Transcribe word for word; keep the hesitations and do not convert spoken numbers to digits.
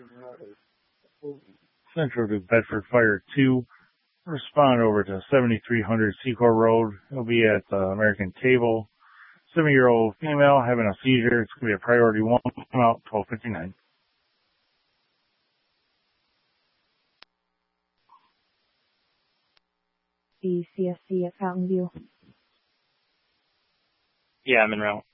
Central to Bedford Fire two. Respond over to seventy-three hundred Secor Road. It'll be at the American Table. Seven-year-old female having a seizure. It's going to be a priority one. Out twelve fifty-nine. The C S C at Fountain View. Yeah, I'm en route.